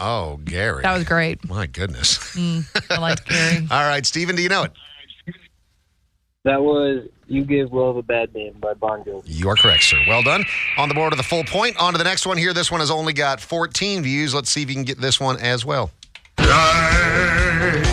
Oh, Gary. That was great. My goodness. I liked Gary. All right, Steven, do you know it? That was You Give Love a Bad Name by Bon Jovi. You are correct, sir. Well done. On the board of the full point. On to the next one here. This one has only got 14 views. Let's see if you can get this one as well. Die.